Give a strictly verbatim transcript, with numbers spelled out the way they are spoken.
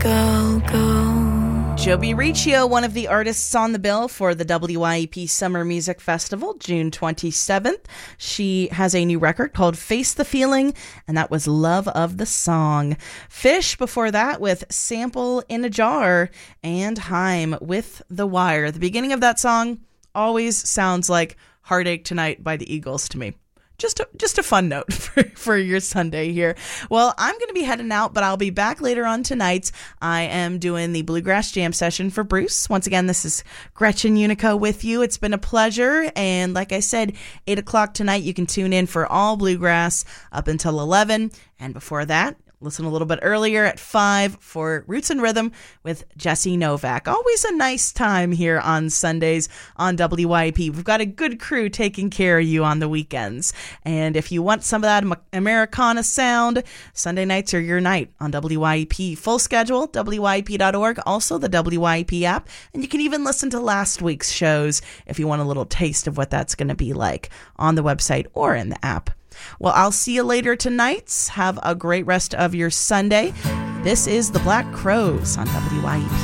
Go, go. Joby Riccio, one of the artists on the bill for the W Y E P Summer Music Festival, June twenty-seventh. She has a new record called Face the Feeling, and that was Love of the Song. Fish before that with Sample in a Jar, and Haim with The Wire. The beginning of that song always sounds like Heartache Tonight by the Eagles to me. Just a, just a fun note for, for your Sunday here. Well, I'm going to be heading out, but I'll be back later on tonight. I am doing the Bluegrass Jam session for Bruce. Once again, this is Gretchen Unico with you. It's been a pleasure. And like I said, eight o'clock tonight, you can tune in for all Bluegrass up until eleven. And before that, listen a little bit earlier at five for Roots and Rhythm with Jesse Novak. Always a nice time here on Sundays on W Y E P. We've got a good crew taking care of you on the weekends. And if you want some of that Americana sound, Sunday nights are your night on W Y E P. Full schedule, W Y E P dot org, also the W Y E P app. And you can even listen to last week's shows if you want a little taste of what that's going to be like on the website or in the app. Well, I'll see you later tonight. Have a great rest of your Sunday. This is the Black Crowes on W Y E P.